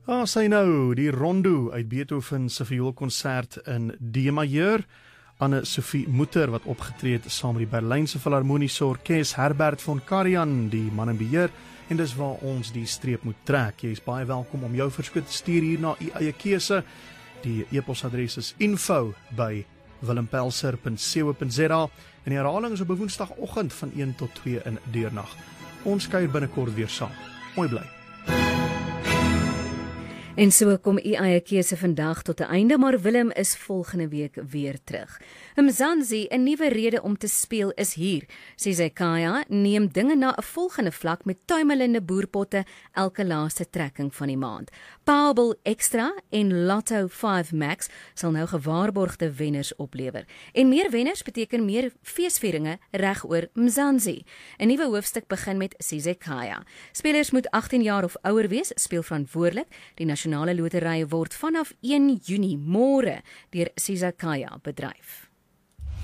Sy nou, die Rondo uit Beethoven se vioolkonsert in D majeur. Anne-Sophie Mutter wat opgetree het saam met die Berlynse Filharmoniese Orkees, Herbert von Karajan, die man in beheer, en dis waar ons die streep moet trek. Jy is baie welkom om jou verskoot te stuur hier na u eie keuse. Die e-posadres is info@willempelser.co.za en die herhaling is op woensdagoggend van 1 tot 2 in deurnag. Ons kuier binnekort weer saam. Mooi bly. En so kom u eie keuse vandag tot 'n einde, maar Willem is volgende week weer terug. Mzansi, 'n nuwe rede om te speel is hier. Sizekaya neem dinge na 'n volgende vlak met tuimelende boerpotte elke laaste trekking van die maand. Powerball Extra en Lotto 5 Max sal nou gewaarborgde wenners oplewer. En meer wenners beteken meer feesvieringe reg oor Mzansi. 'n Nuwe hoofstuk begin met Sizekaya. Spelers moet 18 jaar of ouer wees, speel verantwoordelik. Die nasionale loterye word vanaf 1 Junie môre deur Sizekaya bedryf.